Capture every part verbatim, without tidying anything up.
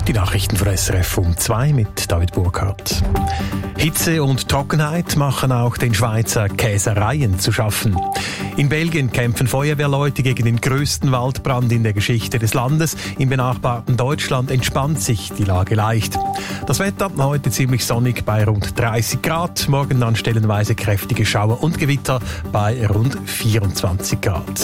Die Nachrichten von S R F um zwei mit David Burkhardt. Hitze und Trockenheit machen auch den Schweizer Käsereien zu schaffen. In Belgien kämpfen Feuerwehrleute gegen den grössten Waldbrand in der Geschichte des Landes. Im benachbarten Deutschland entspannt sich die Lage leicht. Das Wetter heute ziemlich sonnig bei rund dreißig Grad, morgen dann stellenweise kräftige Schauer und Gewitter bei rund vierundzwanzig Grad.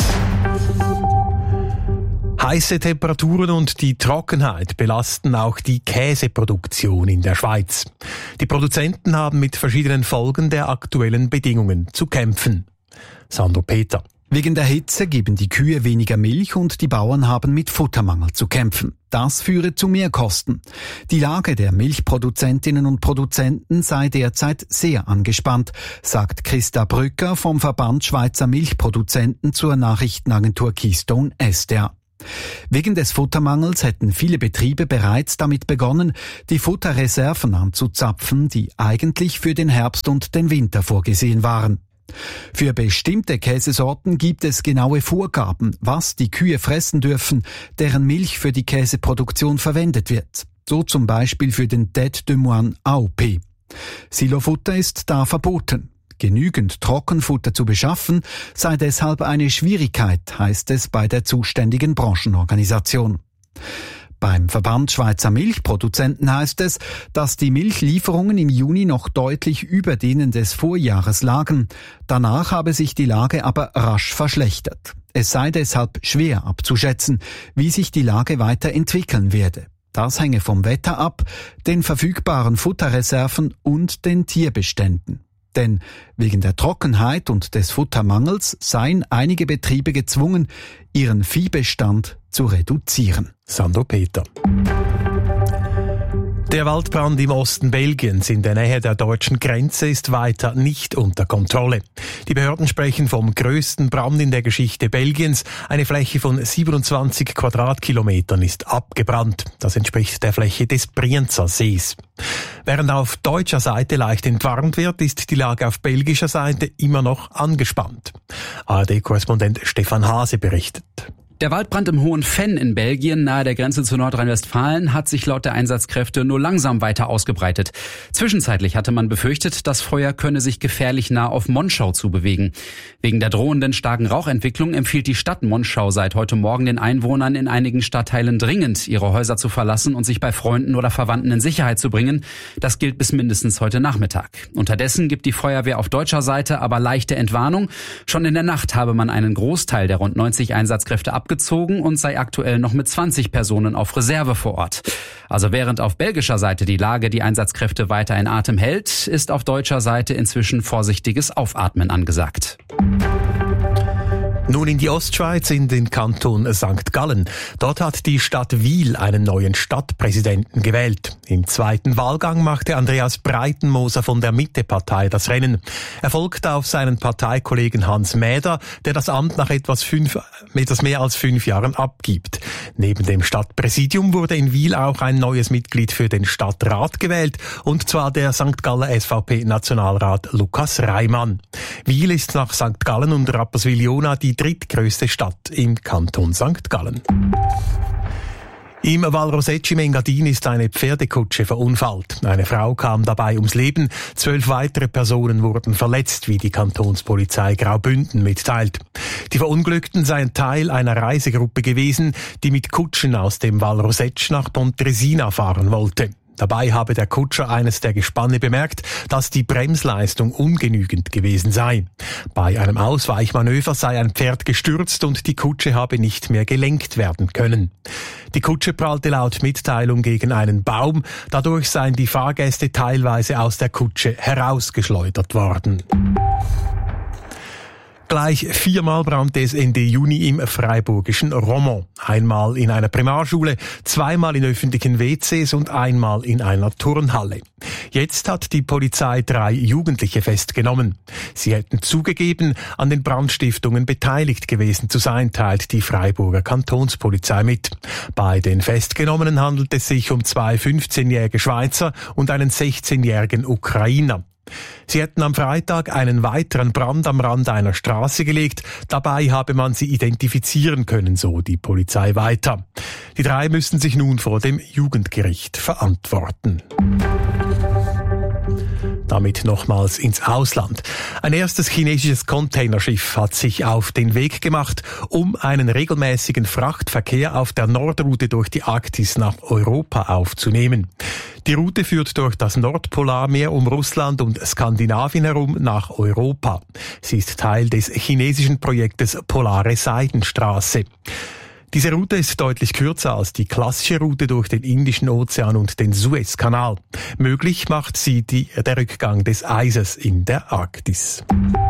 Heiße Temperaturen und die Trockenheit belasten auch die Käseproduktion in der Schweiz. Die Produzenten haben mit verschiedenen Folgen der aktuellen Bedingungen zu kämpfen. Sandro Peter. Wegen der Hitze geben die Kühe weniger Milch und die Bauern haben mit Futtermangel zu kämpfen. Das führe zu Mehrkosten. Die Lage der Milchproduzentinnen und Produzenten sei derzeit sehr angespannt, sagt Christa Brücker vom Verband Schweizer Milchproduzenten zur Nachrichtenagentur Keystone S D A. Wegen des Futtermangels hätten viele Betriebe bereits damit begonnen, die Futterreserven anzuzapfen, die eigentlich für den Herbst und den Winter vorgesehen waren. Für bestimmte Käsesorten gibt es genaue Vorgaben, was die Kühe fressen dürfen, deren Milch für die Käseproduktion verwendet wird. So zum Beispiel für den Tête de Moine A O P. Silofutter ist da verboten. Genügend Trockenfutter zu beschaffen, sei deshalb eine Schwierigkeit, heißt es bei der zuständigen Branchenorganisation. Beim Verband Schweizer Milchproduzenten heißt es, dass die Milchlieferungen im Juni noch deutlich über denen des Vorjahres lagen. Danach habe sich die Lage aber rasch verschlechtert. Es sei deshalb schwer abzuschätzen, wie sich die Lage weiterentwickeln werde. Das hänge vom Wetter ab, den verfügbaren Futterreserven und den Tierbeständen. Denn wegen der Trockenheit und des Futtermangels seien einige Betriebe gezwungen, ihren Viehbestand zu reduzieren. Sandro Peter. Der Waldbrand im Osten Belgiens in der Nähe der deutschen Grenze ist weiter nicht unter Kontrolle. Die Behörden sprechen vom größten Brand in der Geschichte Belgiens. Eine Fläche von siebenundzwanzig Quadratkilometern ist abgebrannt. Das entspricht der Fläche des Brienzer Sees. Während auf deutscher Seite leicht entwarnt wird, ist die Lage auf belgischer Seite immer noch angespannt. A R D-Korrespondent Stefan Hase berichtet. Der Waldbrand im Hohen Venn in Belgien, nahe der Grenze zu Nordrhein-Westfalen, hat sich laut der Einsatzkräfte nur langsam weiter ausgebreitet. Zwischenzeitlich hatte man befürchtet, das Feuer könne sich gefährlich nah auf Monschau zubewegen. Wegen der drohenden starken Rauchentwicklung empfiehlt die Stadt Monschau seit heute Morgen den Einwohnern in einigen Stadtteilen dringend, ihre Häuser zu verlassen und sich bei Freunden oder Verwandten in Sicherheit zu bringen. Das gilt bis mindestens heute Nachmittag. Unterdessen gibt die Feuerwehr auf deutscher Seite aber leichte Entwarnung. Schon in der Nacht habe man einen Großteil der rund neunzig Einsatzkräfte abgezogen und sei aktuell noch mit zwanzig Personen auf Reserve vor Ort. Also während auf belgischer Seite die Lage die Einsatzkräfte weiter in Atem hält, ist auf deutscher Seite inzwischen vorsichtiges Aufatmen angesagt. Nun in die Ostschweiz, in den Kanton Sankt Gallen. Dort hat die Stadt Wil einen neuen Stadtpräsidenten gewählt. Im zweiten Wahlgang machte Andreas Breitenmoser von der Mitte-Partei das Rennen. Er folgt auf seinen Parteikollegen Hans Mäder, der das Amt nach etwas, fünf, etwas mehr als fünf Jahren abgibt. Neben dem Stadtpräsidium wurde in Wil auch ein neues Mitglied für den Stadtrat gewählt, und zwar der Sankt Galler S V P-Nationalrat Lukas Reimann. Wil ist nach Sankt Gallen und Rapperswil-Jona die drittgrößte Stadt im Kanton Sankt Gallen. Im Val Roseg im Engadin ist eine Pferdekutsche verunfallt. Eine Frau kam dabei ums Leben. Zwölf weitere Personen wurden verletzt, wie die Kantonspolizei Graubünden mitteilt. Die Verunglückten seien Teil einer Reisegruppe gewesen, die mit Kutschen aus dem Val Roseg nach Pontresina fahren wollte. Dabei habe der Kutscher eines der Gespanne bemerkt, dass die Bremsleistung ungenügend gewesen sei. Bei einem Ausweichmanöver sei ein Pferd gestürzt und die Kutsche habe nicht mehr gelenkt werden können. Die Kutsche prallte laut Mitteilung gegen einen Baum. Dadurch seien die Fahrgäste teilweise aus der Kutsche herausgeschleudert worden. Gleich viermal brannte es Ende Juni im freiburgischen Romont. Einmal in einer Primarschule, zweimal in öffentlichen W Cs und einmal in einer Turnhalle. Jetzt hat die Polizei drei Jugendliche festgenommen. Sie hätten zugegeben, an den Brandstiftungen beteiligt gewesen zu sein, teilt die Freiburger Kantonspolizei mit. Bei den Festgenommenen handelt es sich um zwei fünfzehnjährige Schweizer und einen sechzehnjährigen Ukrainer. Sie hätten am Freitag einen weiteren Brand am Rand einer Straße gelegt. Dabei habe man sie identifizieren können, so die Polizei weiter. Die drei müssen sich nun vor dem Jugendgericht verantworten. Damit nochmals ins Ausland. Ein erstes chinesisches Containerschiff hat sich auf den Weg gemacht, um einen regelmäßigen Frachtverkehr auf der Nordroute durch die Arktis nach Europa aufzunehmen. Die Route führt durch das Nordpolarmeer um Russland und Skandinavien herum nach Europa. Sie ist Teil des chinesischen Projektes Polare Seidenstraße. Diese Route ist deutlich kürzer als die klassische Route durch den Indischen Ozean und den Suezkanal. Möglich macht sie die, der Rückgang des Eises in der Arktis.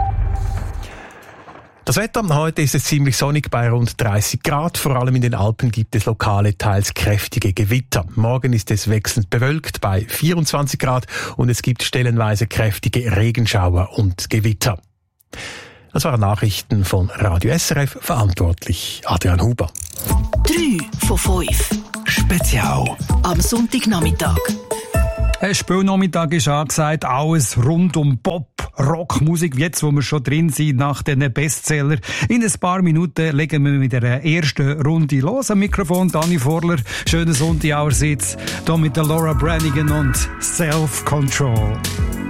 Das Wetter, heute ist es ziemlich sonnig bei rund dreißig Grad. Vor allem in den Alpen gibt es lokale, teils kräftige Gewitter. Morgen ist es wechselnd bewölkt bei vierundzwanzig Grad und es gibt stellenweise kräftige Regenschauer und Gewitter. Das waren Nachrichten von Radio S R F, verantwortlich Adrian Huber. Drei von fünf. Spezial. Am Sonntagnachmittag. Ein Spielnachmittag ist angesagt, alles rund um Pop, Rockmusik, jetzt wo wir schon drin sind nach den Bestseller. In ein paar Minuten legen wir mit der ersten Runde los. Am Mikrofon Dani Vorler, schönen Sonntag allerseits, hier mit der Laura Branigan und Self Control.